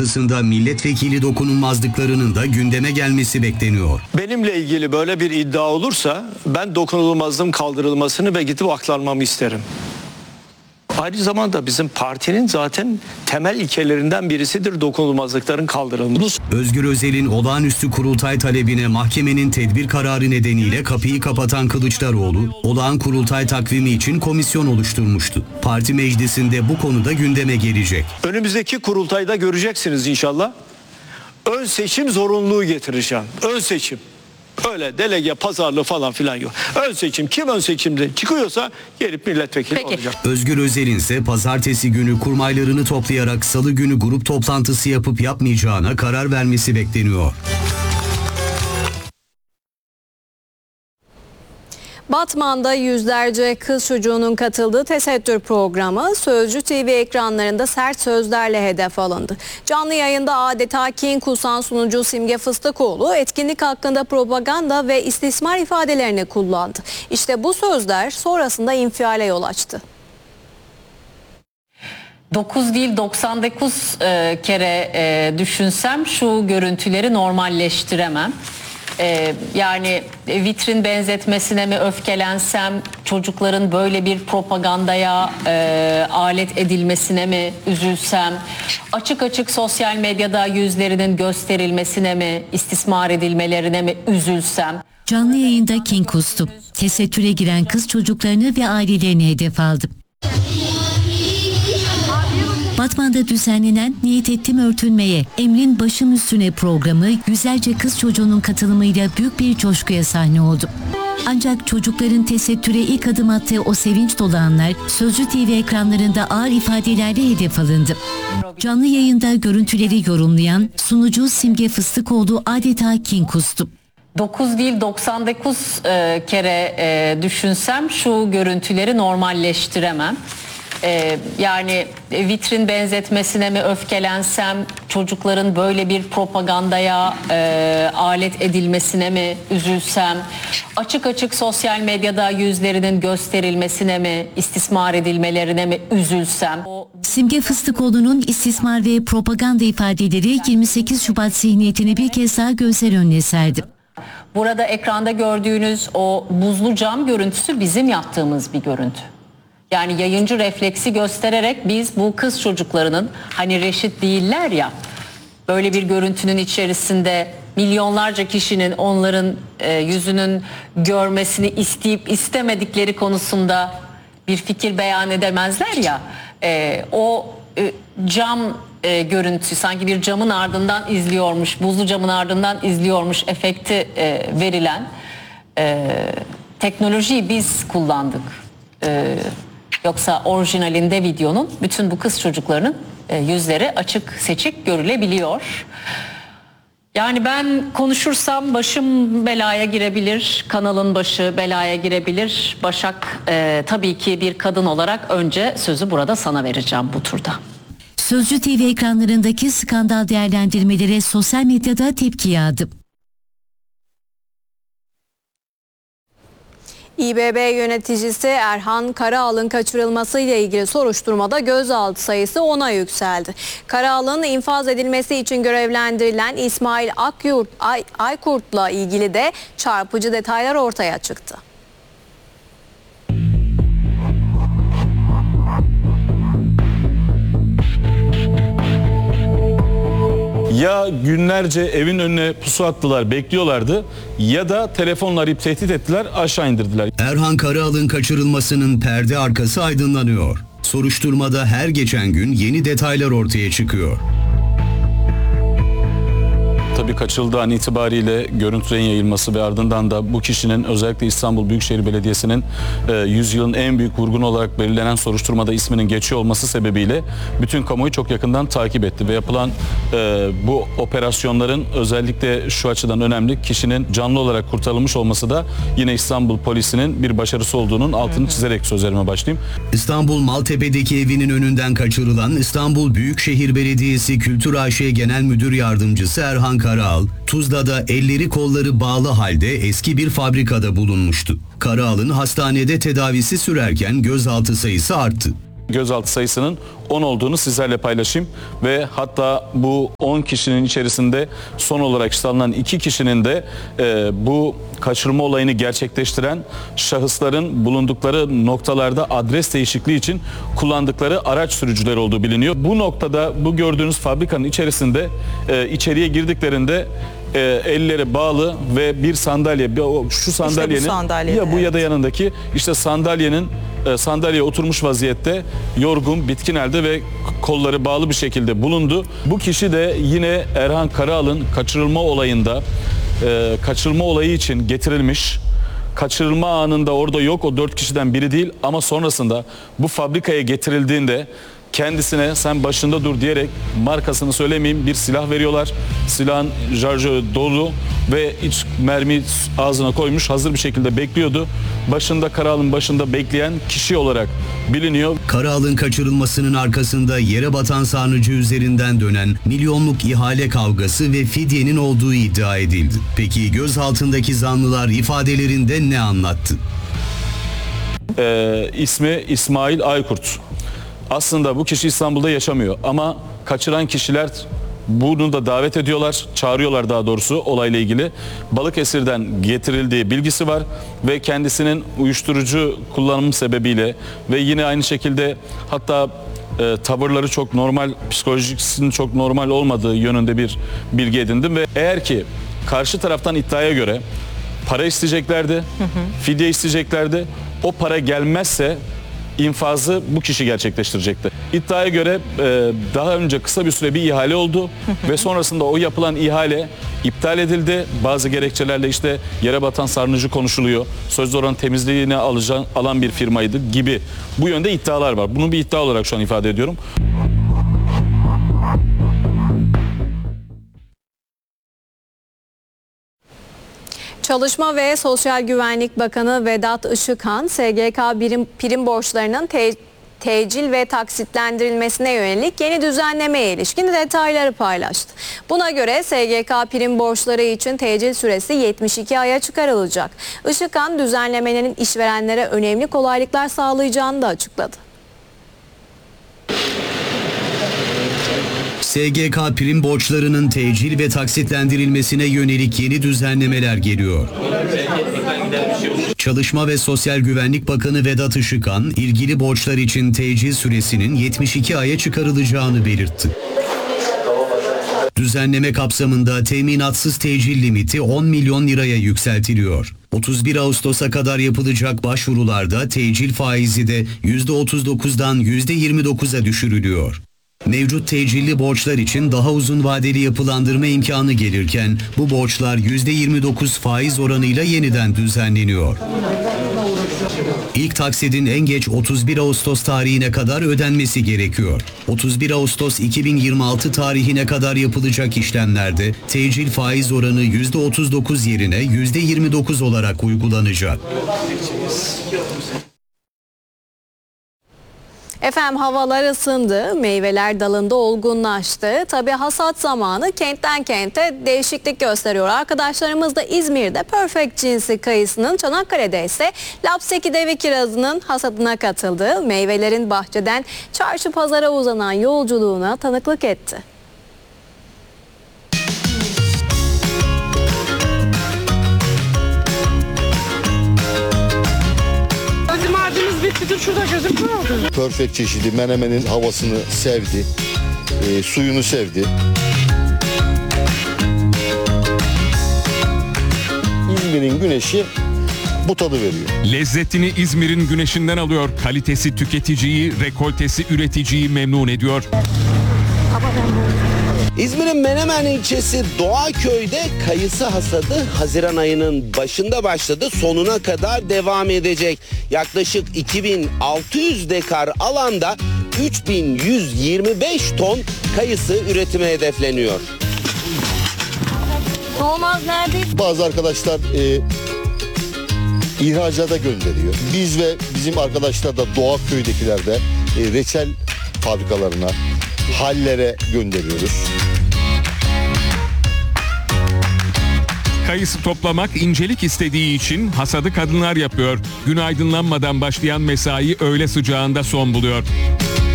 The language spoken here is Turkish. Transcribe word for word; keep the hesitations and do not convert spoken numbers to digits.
toplantısında milletvekili dokunulmazlıklarının da gündeme gelmesi bekleniyor. Benimle ilgili böyle bir iddia olursa ben dokunulmazlığın kaldırılmasını ve gidip aklanmamı isterim. Aynı zamanda bizim partinin zaten temel ilkelerinden birisidir dokunulmazlıkların kaldırılması. Özgür Özel'in olağanüstü kurultay talebine mahkemenin tedbir kararı nedeniyle kapıyı kapatan Kılıçdaroğlu, olağan kurultay takvimi için komisyon oluşturmuştu. Parti meclisinde bu konuda gündeme gelecek. Önümüzdeki kurultayda göreceksiniz inşallah. Ön seçim zorunluluğu getireceğim. Ön seçim. Öyle delege pazarlığı falan filan yok. Ön seçim, kim ön seçimde çıkıyorsa gelip milletvekili Peki. olacak. Özgür Özel'in ise pazartesi günü kurmaylarını toplayarak salı günü grup toplantısı yapıp yapmayacağına karar vermesi bekleniyor. Batman'da yüzlerce kız çocuğunun katıldığı tesettür programı Sözcü T V ekranlarında sert sözlerle hedef alındı. Canlı yayında adeta kin kusan sunucu Simge Fıstıkoğlu etkinlik hakkında propaganda ve istismar ifadelerini kullandı. İşte bu sözler sonrasında infiale yol açtı. dokuz değil doksan dokuz e, kere e, düşünsem şu görüntüleri normalleştiremem. Ee, yani vitrin benzetmesine mi öfkelensem, çocukların böyle bir propagandaya e, alet edilmesine mi üzülsem, açık açık sosyal medyada yüzlerinin gösterilmesine mi, istismar edilmelerine mi üzülsem. Canlı yayında kin kustu. Tesettüre giren kız çocuklarını ve ailelerini hedef aldı. Batman'da düzenlenen Niyet Ettim Örtünmeye, Emrin Başım Üstüne programı yüzlerce kız çocuğunun katılımıyla büyük bir coşkuya sahne oldu. Ancak çocukların tesettüre ilk adım attığı o sevinç dolu anlar Sözcü T V ekranlarında ağır ifadelerle hedef alındı. Canlı yayında görüntüleri yorumlayan sunucu Simge Fıstıkoğlu adeta kin kustu. dokuz değil doksan dokuz e, kere e, düşünsem şu görüntüleri normalleştiremem. Ee, yani vitrin benzetmesine mi öfkelensem, çocukların böyle bir propagandaya e, alet edilmesine mi üzülsem, açık açık sosyal medyada yüzlerinin gösterilmesine mi, istismar edilmelerine mi üzülsem. Simge Fıstıkoğlu'nun istismar ve propaganda ifadeleri yirmi sekiz Şubat zihniyetini bir kez daha gözler önüne serdi. Burada ekranda gördüğünüz o buzlu cam görüntüsü bizim yaptığımız bir görüntü. Yani yayıncı refleksi göstererek biz bu kız çocuklarının, hani reşit değiller ya, böyle bir görüntünün içerisinde milyonlarca kişinin onların e, yüzünün görmesini isteyip istemedikleri konusunda bir fikir beyan edemezler ya, e, o e, cam e, görüntü sanki bir camın ardından izliyormuş, buzlu camın ardından izliyormuş efekti e, verilen e, teknolojiyi biz kullandık. E, Yoksa orijinalinde videonun bütün bu kız çocuklarının e, yüzleri açık seçik görülebiliyor. Yani ben konuşursam başım belaya girebilir, kanalın başı belaya girebilir. Başak, e, tabii ki bir kadın olarak önce sözü burada sana vereceğim bu turda. Sözcü T V ekranlarındaki skandal değerlendirmelere sosyal medyada tepki yağdı. İBB yöneticisi Erhan Karaal'ın kaçırılmasıyla ilgili soruşturmada gözaltı sayısı ona yükseldi. Karaal'ın infaz edilmesi için görevlendirilen İsmail Akyurt, Ay, Aykurt'la ilgili de çarpıcı detaylar ortaya çıktı. Ya günlerce evin önüne pusu attılar, bekliyorlardı, ya da telefonla arayıp tehdit ettiler, aşağı indirdiler. Erhan Karaal'ın kaçırılmasının perde arkası aydınlanıyor. Soruşturmada her geçen gün yeni detaylar ortaya çıkıyor. Tabii kaçırıldığı an itibariyle görüntülerin yayılması ve ardından da bu kişinin özellikle İstanbul Büyükşehir Belediyesi'nin e, yüzyılın en büyük vurgunu olarak belirlenen soruşturmada isminin geçiyor olması sebebiyle bütün kamuoyu çok yakından takip etti ve yapılan e, bu operasyonların özellikle şu açıdan önemli, kişinin canlı olarak kurtarılmış olması da yine İstanbul Polisi'nin bir başarısı olduğunun altını çizerek sözlerime başlayayım. İstanbul Maltepe'deki evinin önünden kaçırılan İstanbul Büyükşehir Belediyesi Kültür A Ş Genel Müdür Yardımcısı Erhan Karaal, Tuzla'da elleri kolları bağlı halde eski bir fabrikada bulunmuştu. Karaal'ın hastanede tedavisi sürerken gözaltı sayısı arttı. Gözaltı sayısının on olduğunu sizlerle paylaşayım ve hatta bu on kişinin içerisinde son olarak işte alınan iki kişinin de e, bu kaçırma olayını gerçekleştiren şahısların bulundukları noktalarda adres değişikliği için kullandıkları araç sürücüleri olduğu biliniyor. Bu noktada bu gördüğünüz fabrikanın içerisinde e, içeriye girdiklerinde e, elleri bağlı ve bir sandalye, bir, o, şu sandalyenin İşte bu sandalyede, ya bu ya da evet. yanındaki işte sandalyenin e, sandalyeye oturmuş vaziyette yorgun, bitkin halde ve kolları bağlı bir şekilde bulundu. Bu kişi de yine Erhan Karaal'ın kaçırılma olayında e, kaçırılma olayı için getirilmiş. Kaçırılma anında orada yok, o dört kişiden biri değil ama sonrasında bu fabrikaya getirildiğinde kendisine sen başında dur diyerek, markasını söylemeyeyim, bir silah veriyorlar. Silahın şarjı dolu ve iç mermi ağzına koymuş, hazır bir şekilde bekliyordu. Başında, Karaal'ın başında bekleyen kişi olarak biliniyor. Karaal'ın kaçırılmasının arkasında yere batan sarnıcı üzerinden dönen milyonluk ihale kavgası ve fidyenin olduğu iddia edildi. Peki gözaltındaki zanlılar ifadelerinde ne anlattı? Ee, ismi İsmail Aykurt. Aslında bu kişi İstanbul'da yaşamıyor ama kaçıran kişiler bunu da davet ediyorlar, çağırıyorlar daha doğrusu olayla ilgili. Balıkesir'den getirildiği bilgisi var ve kendisinin uyuşturucu kullanımı sebebiyle ve yine aynı şekilde hatta e, tavırları çok normal, psikolojisinin çok normal olmadığı yönünde bir bilgi edindim ve eğer ki karşı taraftan iddiaya göre para isteyeceklerdi, hı hı. fidye isteyeceklerdi, o para gelmezse infazı bu kişi gerçekleştirecekti. İddiaya göre e, daha önce kısa bir süre bir ihale oldu ve sonrasında o yapılan ihale iptal edildi. Bazı gerekçelerle işte yere batan sarnıcı konuşuluyor. Sözlü oranın temizliğini alacağın, alan bir firmaydı gibi bu yönde iddialar var. Bunu bir iddia olarak şu an ifade ediyorum. Çalışma ve Sosyal Güvenlik Bakanı Vedat Işıkhan, S G K birim, prim borçlarının te, tecil ve taksitlendirilmesine yönelik yeni düzenlemeye ilişkin detayları paylaştı. Buna göre S G K prim borçları için tecil süresi yetmiş iki aya çıkarılacak. Işıkhan, düzenlemenin işverenlere önemli kolaylıklar sağlayacağını da açıkladı. S G K prim borçlarının tecil ve taksitlendirilmesine yönelik yeni düzenlemeler geliyor. Çalışma ve Sosyal Güvenlik Bakanı Vedat Işıkhan, ilgili borçlar için tecil süresinin yetmiş iki aya çıkarılacağını belirtti. Düzenleme kapsamında teminatsız tecil limiti on milyon liraya yükseltiliyor. otuz bir Ağustos'a kadar yapılacak başvurularda tecil faizi de yüzde otuz dokuzdan yüzde yirmi dokuza düşürülüyor. Mevcut tecilli borçlar için daha uzun vadeli yapılandırma imkanı gelirken bu borçlar yüzde yirmi dokuz faiz oranıyla yeniden düzenleniyor. İlk taksidin en geç otuz bir Ağustos tarihine kadar ödenmesi gerekiyor. otuz bir Ağustos iki bin yirmi altı tarihine kadar yapılacak işlemlerde tecil faiz oranı yüzde otuz dokuz yerine yüzde yirmi dokuz olarak uygulanacak. Efendim, havalar ısındı, meyveler dalında olgunlaştı. Tabii hasat zamanı kentten kente değişiklik gösteriyor. Arkadaşlarımız da İzmir'de Perfect cinsi kayısının, Çanakkale'de ise Lapseki Devi kirazının hasadına katıldı. Meyvelerin bahçeden çarşı pazara uzanan yolculuğuna tanıklık etti. Perfect çeşidi Menemen'in havasını sevdi, e, suyunu sevdi. İzmir'in güneşi bu tadı veriyor. Lezzetini İzmir'in güneşinden alıyor. Kalitesi tüketiciyi, rekoltesi üreticiyi memnun ediyor. İzmir'in Menemen ilçesi Doğaköy'de kayısı hasadı Haziran ayının başında başladı, sonuna kadar devam edecek. Yaklaşık iki bin altı yüz dekar alanda üç bin yüz yirmi beş ton kayısı üretimi hedefleniyor. Olmaz nerede? Bazı arkadaşlar e, ihracata gönderiyor. Biz ve bizim arkadaşlar da Doğaköy'dekilerde e, reçel fabrikalarına, hallere gönderiyoruz. Kayısı toplamak incelik istediği için hasadı kadınlar yapıyor. Gün aydınlanmadan başlayan mesai öğle sıcağında son buluyor.